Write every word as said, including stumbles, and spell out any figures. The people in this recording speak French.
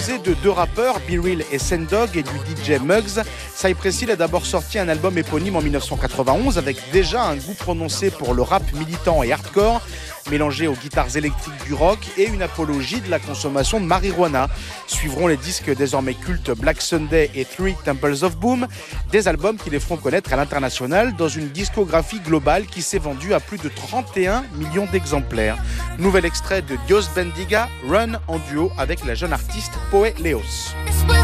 De deux rappeurs, B-Real et Sendog, et du D J Muggs, Cypress Hill a d'abord sorti un album éponyme en dix-neuf cent quatre-vingt-onze avec déjà un goût prononcé pour le rap militant et hardcore, mélangé aux guitares électriques du rock et une apologie de la consommation de marijuana. Suivront les disques désormais cultes Black Sunday et Three Temples of Boom, des albums qui les feront connaître à l'international dans une discographie globale qui s'est vendue à plus de trente et un millions d'exemplaires. Nouvel extrait de Dios Bendiga, Run en duo avec la jeune artiste Poe Leos.